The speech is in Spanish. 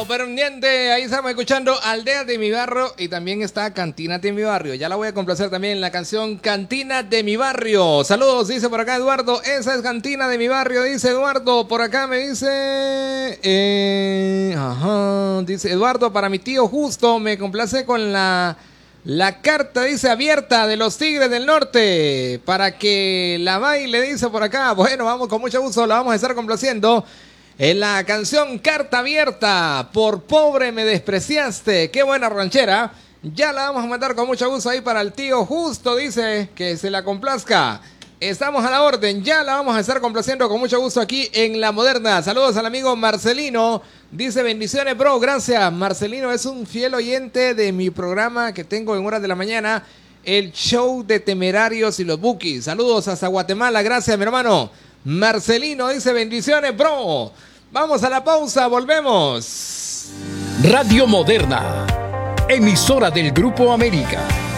Pendiente, ahí estamos escuchando Aldea de mi Barrio y también está Cantina de mi Barrio. Ya la voy a complacer también la canción Cantina de mi Barrio. Saludos, dice por acá Eduardo. Esa es Cantina de mi Barrio, dice Eduardo. Por acá me dice... dice Eduardo, para mi tío Justo, me complace con la carta, dice, abierta de los Tigres del Norte. Para que la baile, dice por acá. Bueno, vamos, con mucho gusto, la vamos a estar complaciendo. En la canción Carta Abierta, por pobre me despreciaste. Qué buena ranchera. Ya la vamos a mandar con mucho gusto ahí para el tío Justo, dice que se la complazca. Estamos a la orden, ya la vamos a estar complaciendo con mucho gusto aquí en La Moderna. Saludos al amigo Marcelino. Dice bendiciones, bro, gracias. Marcelino es un fiel oyente de mi programa que tengo en horas de la mañana. El show de Temerarios y los Bukis. Saludos hasta Guatemala, gracias mi hermano. Marcelino dice bendiciones, bro. Vamos a la pausa, volvemos. Radio Moderna, emisora del Grupo América.